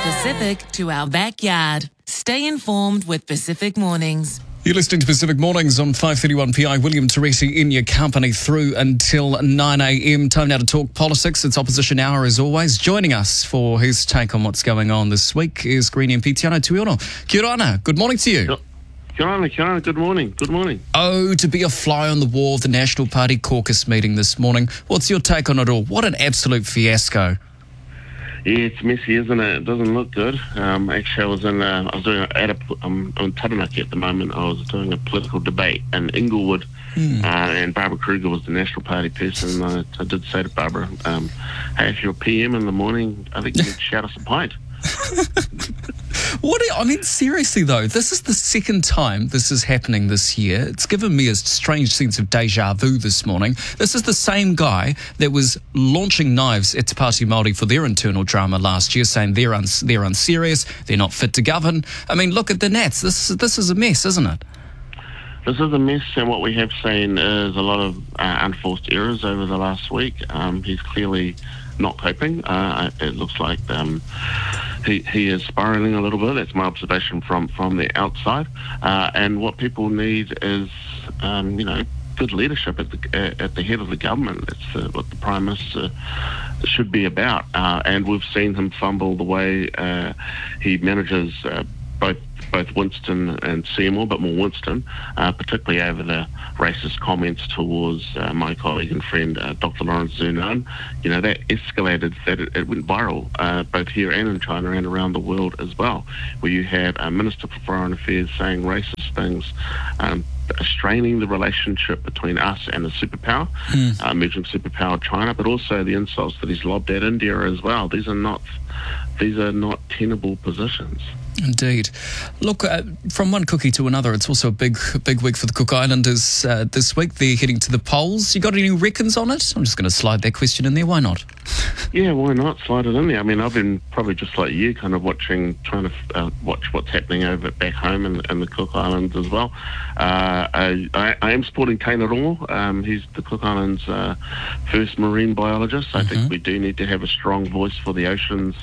Pacific to our backyard. Stay informed with Pacific Mornings. You're listening to Pacific Mornings on 531 PI. William Teresi in your company through until 9 a.m. Time now to talk politics. It's Opposition Hour as always. Joining us for his take on what's going on this week is Green MP Tiano Tuiono. Kia ora, good morning to you. Kia ora, good morning. Good morning. Oh, to be a fly on the wall of the National Party caucus meeting this morning. What's your take on it all? What an absolute fiasco. Yeah, it's messy, isn't it? It doesn't look good. Actually, I'm in Taranaki at the moment. I was doing a political debate in Inglewood, and Barbara Kruger was the National Party person. I did say to Barbara, hey, if you're a PM in the morning, I think you need to shout us a pint. Seriously though, this is the second time this is happening this year. It's given me a strange sense of deja vu this morning. This is the same guy that was launching knives at Te Pāti Māori for their internal drama last year, saying they're unserious, they're not fit to govern. I mean, look at the Nats. This is a mess, isn't it? This is a mess, and what we have seen is a lot of unforced errors over the last week. He's clearly not coping. It looks like he is spiralling a little bit. That's my observation from the outside. And what people need is, good leadership at the head of the government. That's what the Prime Minister should be about. And we've seen him fumble the way he manages both Winston and Seymour, but more Winston, particularly over the racist comments towards my colleague and friend, Dr. Lawrence Zernan. You know, that escalated, that it went viral, both here and in China and around the world as well, where you had a Minister for Foreign Affairs saying racist things, straining the relationship between us and the superpower, emerging superpower China, but also the insults that he's lobbed at India as well. These are not tenable positions. Indeed. Look, from one cookie to another, it's also a big week for the Cook Islanders this week. They're heading to the polls. You got any reckons on it? I'm just going to slide that question in there. Why not? Yeah, why not? Slide it in there. I mean, I've been probably just like you, kind of trying to watch what's happening over back home in the Cook Islands as well. I am supporting Taina Rongo. He's the Cook Islands' first marine biologist. I think we do need to have a strong voice for the oceans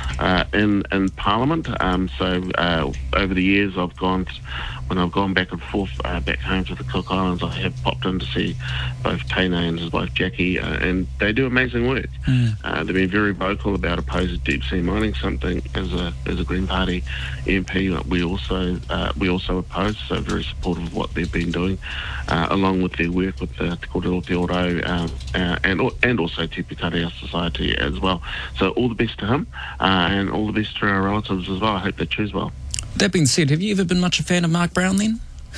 in Parliament. So over the years, when I've gone back and forth back home to the Cook Islands, I have popped in to see both Taina and his wife Jackie, and they do amazing work. They've been very vocal about opposing deep sea mining. Something as a Green Party MP we also oppose. So very supportive of what they've been doing, along with their work with the Te Kōrero Te Oro and also Te Pikaria Society as well. So all the best to him, and all the best to our relatives as well. I hope they choose well. That being said, have you ever been much a fan of Mark Brown then?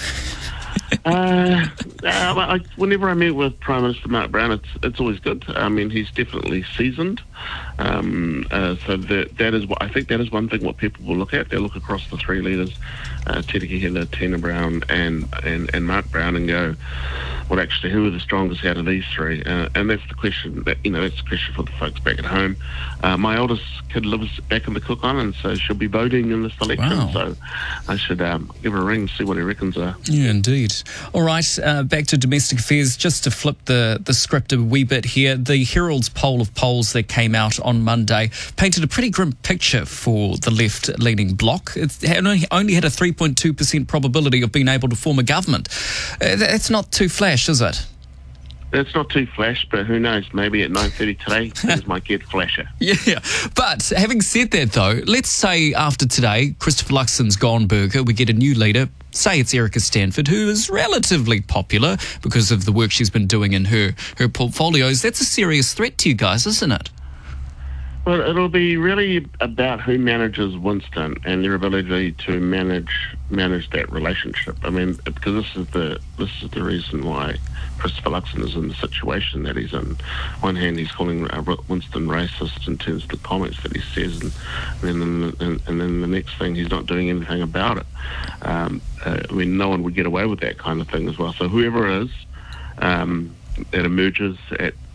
Whenever I meet with Prime Minister Mark Brown, it's always good. I mean, he's definitely seasoned. So that is what I think. That is one thing what people will look at. They'll look across the three leaders, Teddy Kehila, Tina Brown, and Mark Brown, and go, well, actually, who are the strongest out of these three? And that's the question. That's the question for the folks back at home. My eldest kid lives back in the Cook Islands, so she'll be voting in this election. Wow. So I should give her a ring and see what her reckons are. Yeah, indeed. All right, back to domestic affairs. Just to flip the script a wee bit here, the Herald's poll of polls that came out on Monday painted a pretty grim picture for the left-leaning bloc. It only had a 3.2% probability of being able to form a government. That's not too flash, is it? It's not too flash, but who knows? Maybe at 9:30 today, things might get flasher. Yeah, but having said that, though, let's say after today, Christopher Luxon's gone burger, we get a new leader. Say it's Erica Stanford, who is relatively popular because of the work she's been doing in her portfolios. That's a serious threat to you guys, isn't it? Well, it'll be really about who manages Winston and their ability to manage that relationship. I mean, because this is the reason why Christopher Luxon is in the situation that he's in. On one hand, he's calling Winston racist in terms of the comments that he says, and then the next thing, he's not doing anything about it. I mean, no one would get away with that kind of thing as well. So whoever it is that emerges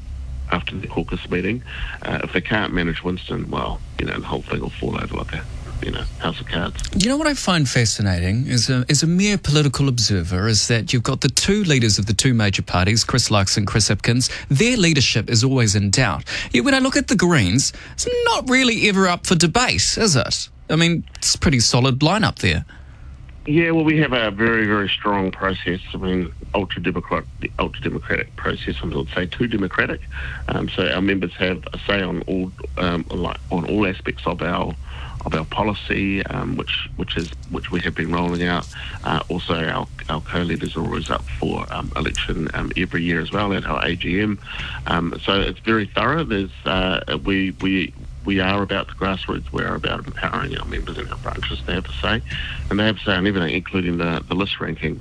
after the caucus meeting, if they can't manage Winston, well, the whole thing will fall over like that. House of Cards. You know what I find fascinating as a mere political observer is that you've got the two leaders of the two major parties, Chris Luxon and Chris Hipkins. Their leadership is always in doubt. Yet when I look at the Greens, it's not really ever up for debate, is it? I mean, it's a pretty solid lineup there. Yeah, well, we have a very, very strong process. I mean, ultra-democratic process. I would say too democratic. So our members have a say on all aspects of our policy, which we have been rolling out. Also, our co-leaders are always up for election every year as well at our AGM. So it's very thorough. There's we are about the grassroots. We're about empowering our members and our branches. They have to say, and they have to say on everything, including the list ranking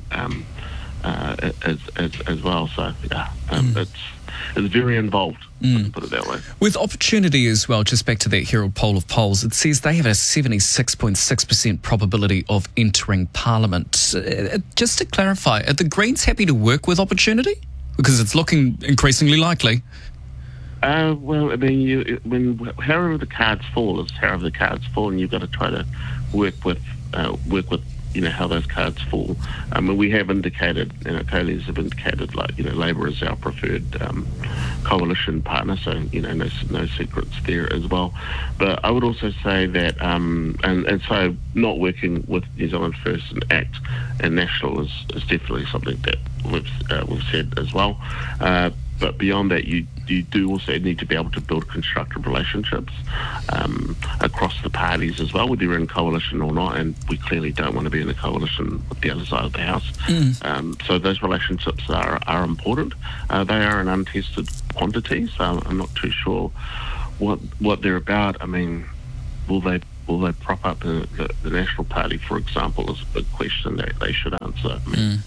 as well. So it's very involved. Put it that way. With Opportunity as well, just back to that Herald poll of polls, it says they have a 76.6% probability of entering Parliament. Just to clarify, are the Greens happy to work with Opportunity? Because it's looking increasingly likely. Well, I mean, however the cards fall is however the cards fall, and you've got to try to work with how those cards fall. I mean, we have indicated, co-leaders have indicated, Labor is our preferred coalition partner, so no secrets there as well. But I would also say that, and so not working with New Zealand First and ACT and National is definitely something that we've said as well. But beyond that, you do also need to be able to build constructive relationships across the parties as well, whether you're in coalition or not, and we clearly don't want to be in a coalition with the other side of the house. So those relationships are important. They are an untested quantity, so I'm not too sure what they're about. I mean, will they prop up the National Party, for example, is a big question that they should answer. I mean,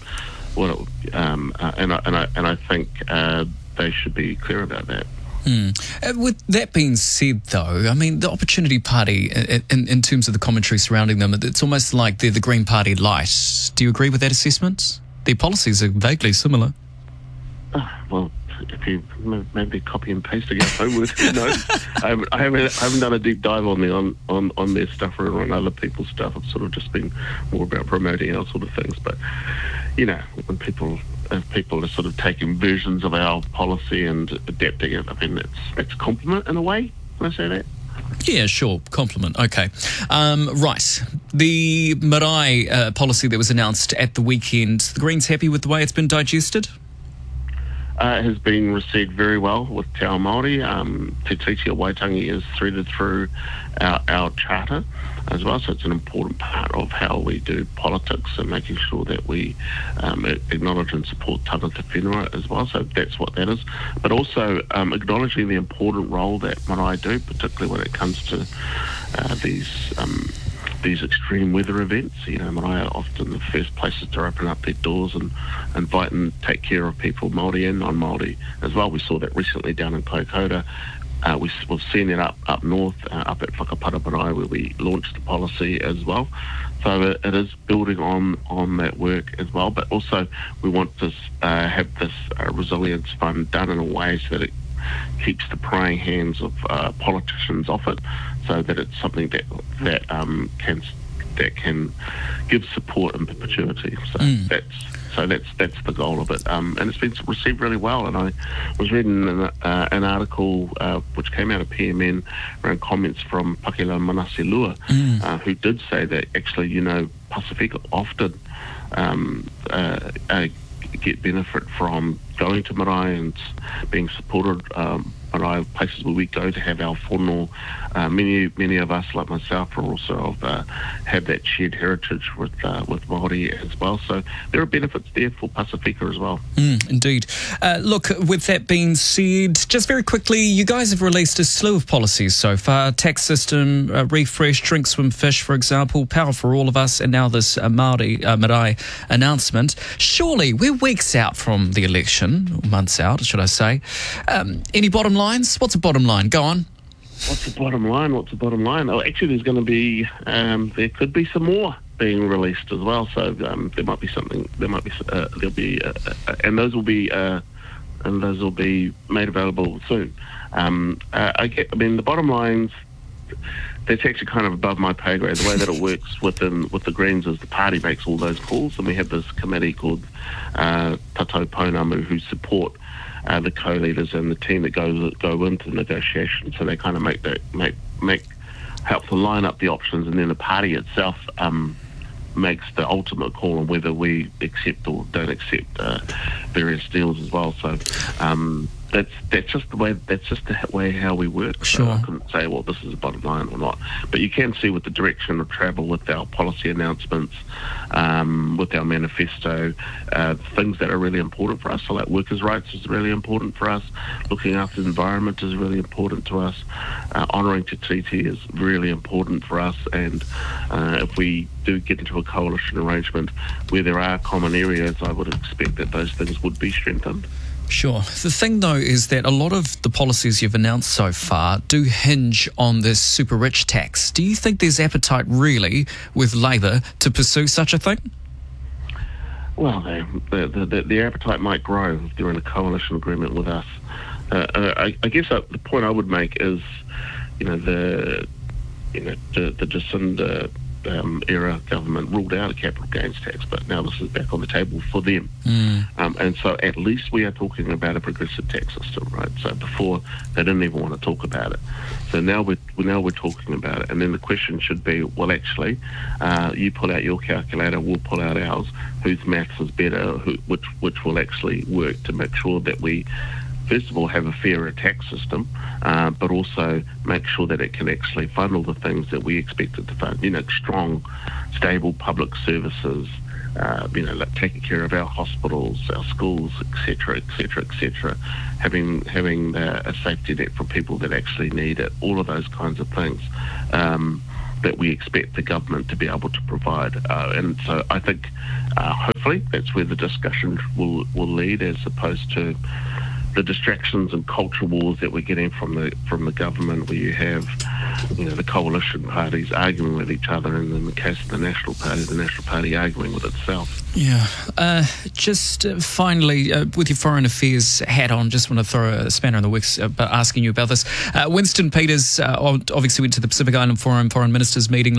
and I think they should be clear about that. With that being said, though, I mean, the Opportunity Party, in terms of the commentary surrounding them, it's almost like they're the Green Party light. Do you agree with that assessment? Their policies are vaguely similar. Well, if you maybe copy and paste against homework, who knows? I haven't done a deep dive on their stuff or on other people's stuff. I've sort of just been more about promoting our sort of things. But when people are sort of taking versions of our policy and adapting it, I mean, it's a compliment in a way. Can I say that? Yeah, sure. Compliment. Okay. Right. The marae policy that was announced at the weekend, the Greens happy with the way it's been digested? Has been received very well with Te Ao Māori. Te Tiriti o Waitangi is threaded through our charter as well, so it's an important part of how we do politics and making sure that we acknowledge and support tangata whenua as well, so that's what that is. But also acknowledging the important role that marae do, particularly when it comes to these extreme weather events. Marae are often the first places to open up their doors and invite and take care of people, Māori and non-Māori as well. We saw that recently down in Kaikoura. We've seen it up north, up at Whakapara Marae, where we launched the policy as well. So it is building on that work as well. But also we want to have this resilience fund done in a way so that it keeps the prying hands of politicians off it, so that it's something that can give support in perpetuity. So that's the goal of it, and it's been received really well. And I was reading an article which came out of PMN around comments from Pakela Manaselua, who did say that actually, Pasifika often get benefit from going to marae and being supported marae, places where we go to have our whānau. Many of us, like myself, are also have that shared heritage with Māori as well. So there are benefits there for Pasifika as well. Indeed. Look, with that being said, just very quickly, you guys have released a slew of policies so far. Tax system, refresh, drink, swim, fish, for example, power for all of us, and now this marae announcement. Surely, we're weeks out from the election, or months out, should I say. Any bottom lines? What's a bottom line? Go on. What's the bottom line? Oh, actually, there's going to be, there could be some more being released as well. So there might be something. There'll be, and those will be made available soon. The bottom lines. that's actually kind of above my pay grade. The way that it works with the Greens is the party makes all those calls, and we have this committee called Tatou Pounamu who support the co-leaders and the team that go into the negotiations. So they kind of help to line up the options, and then the party itself makes the ultimate call on whether we accept or don't accept various deals as well. So that's just the way how we work. Sure. So I couldn't say, well, this is a bottom line or not. But you can see with the direction of travel, with our policy announcements, with our manifesto, things that are really important for us. So like workers' rights is really important for us. Looking after the environment is really important to us. Honouring Te Tiriti is really important for us. And if we do get into a coalition arrangement where there are common areas, I would expect that those things would be strengthened. Sure. The thing, though, is that a lot of the policies you've announced so far do hinge on this super rich tax. Do you think there's appetite, really, with Labour to pursue such a thing? Well, the appetite might grow if they're in a coalition agreement with us. I guess the point I would make is, the Jacinda era government ruled out a capital gains tax, but now this is back on the table for them. And so at least we are talking about a progressive tax system, right? So before they didn't even want to talk about it. So now we're talking about it, and then the question should be, well, actually, you pull out your calculator, we'll pull out ours. Whose maths is better? Which will actually work to make sure that we, first of all, have a fairer tax system, but also make sure that it can actually fund all the things that we expect it to fund. Strong, stable public services, like taking care of our hospitals, our schools, etc., having a safety net for people that actually need it, all of those kinds of things that we expect the government to be able to provide. And so I think hopefully that's where the discussion will lead, as opposed to the distractions and culture wars that we're getting from the government, where you have the coalition parties arguing with each other, and in the case of the National Party arguing with itself. Yeah. Just finally, with your foreign affairs hat on, just want to throw a spanner in the works by asking you about this. Winston Peters obviously went to the Pacific Island Forum Foreign Ministers meeting